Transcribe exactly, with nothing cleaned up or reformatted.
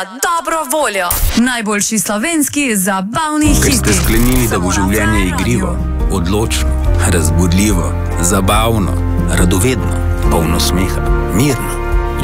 dobro voljo. Najboljši slovenski zabavni hiti. Ker ste sklenili, da bo življenje igrivo, odločno, razburljivo, zabavno, radovedno, polno smeha, mirno.